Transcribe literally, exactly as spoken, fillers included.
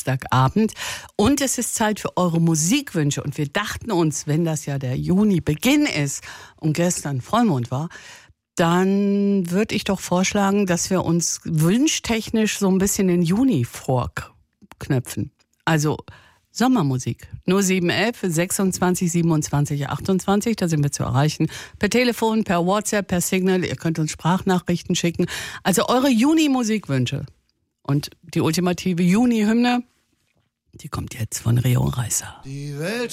Dienstagabend. Und es ist Zeit für eure Musikwünsche. Und wir dachten uns, wenn das ja der Juni-Beginn ist und gestern Vollmond war, dann würde ich doch vorschlagen, dass wir uns wünschtechnisch so ein bisschen den Juni vorknöpfen. Also Sommermusik. null sieben eins elf sechsundzwanzig siebenundzwanzig achtundzwanzig, da sind wir zu erreichen. Per Telefon, per WhatsApp, per Signal. Ihr könnt uns Sprachnachrichten schicken. Also eure Juni-Musikwünsche. Und die ultimative Juni-Hymne, die kommt jetzt von Rio Reiser. Die Welt